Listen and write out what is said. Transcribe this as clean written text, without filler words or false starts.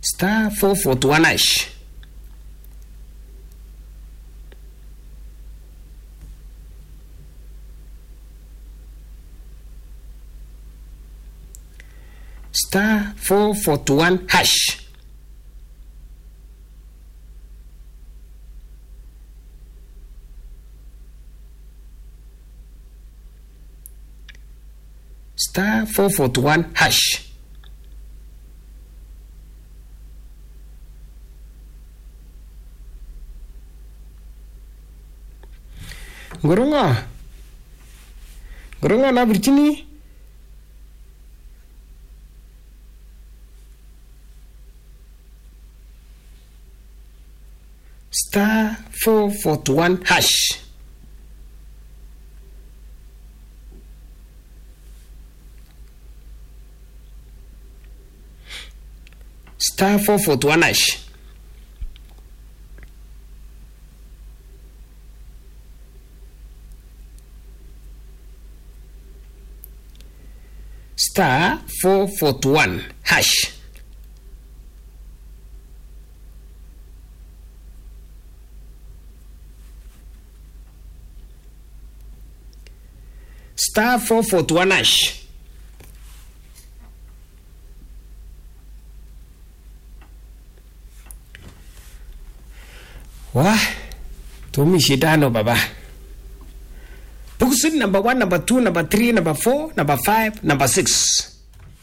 Star 441 hash. Star 441 hash. Star 441 hash. Goronga na Virginia. Star 441 hash. Star 441 hash. Star 441 hash. Star 441 hash. Wah, tumi shidano baba. Book number 1, number 2, number 3, number 4, number 5, number 6.